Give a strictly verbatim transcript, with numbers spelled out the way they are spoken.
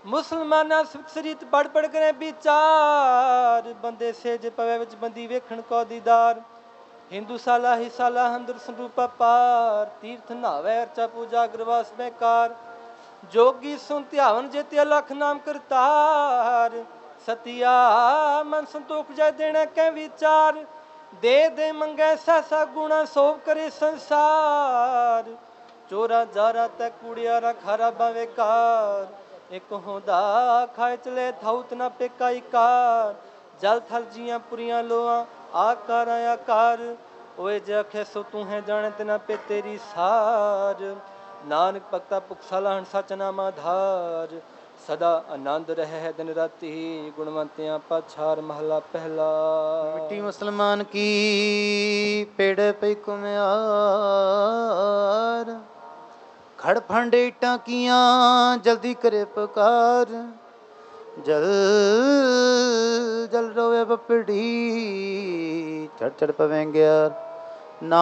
मुसलमाना सरीत पढ़ पढ़ करे विचार, बंदे सेज पवे विच बंदी वेखण को दीदार। हिंदू साला ही साला हंदर संरूपा पार, तीर्थ नावे अर्चा पूजा अग्रवास बेकार। जोगी सुन ध्यावन जेते अलख नाम करतार, सतिया मन संतोख जाय देना कै विचार। दे दे मंगे सहसा गुणा सोभ करे संसार, चोरा जारा तै कूड़ियारा खारा बावेकार। एक होंदा खाए चले थाउत ना पेका इकार, जल थल जियां पुरियां लोआ आकार आकार। ओए जखे सो तू है जाने तना पे तेरी सार, नानक भगता भुखसाला हन सच नाम आधार। सदा आनंद रहे है दिन राति, गुणवंतियां पाछार महला पहला। मिट्टी मुसलमान की पेड़ पे कुम्यार, खड़ फंडे टाकियां जल्दी करे पुकार। जल जल रोवे बपड़ी चढ़ चढ़ पवेंगे यार।